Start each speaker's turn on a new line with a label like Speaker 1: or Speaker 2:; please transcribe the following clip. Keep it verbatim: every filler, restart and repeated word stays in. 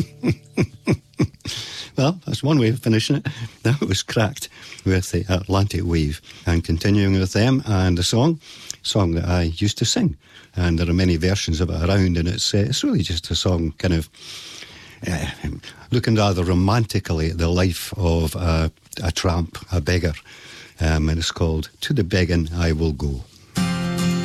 Speaker 1: Well, that's one way of finishing it. That was Cracked with the Atlantic Wave. And continuing with them and the song, song that I used to sing. And there are many versions of it around, and it's, uh, it's really just a song kind of uh, looking rather romantically at the life of a, a tramp, a beggar. Um, and it's called To the Begging I Will Go.